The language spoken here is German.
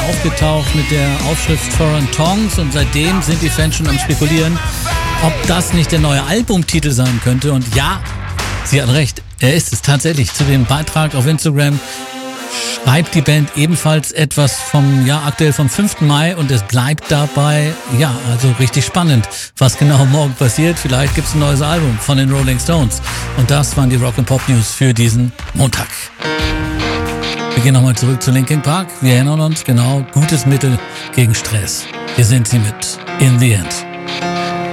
aufgetaucht mit der Aufschrift Foreign Tongues und seitdem sind die Fans schon am Spekulieren, ob das nicht der neue Albumtitel sein könnte. Und ja, sie hat recht, er ist es tatsächlich. Zu dem Beitrag auf Instagram schreibt die Band ebenfalls etwas aktuell vom 5. Mai und es bleibt dabei, also richtig spannend, was genau morgen passiert. Vielleicht gibt es ein neues Album von den Rolling Stones. Und das waren die Rock & Pop News für diesen Montag. Wir gehen nochmal zurück zu Linkin Park. Wir erinnern uns, genau, gutes Mittel gegen Stress. Hier sind sie mit In the End.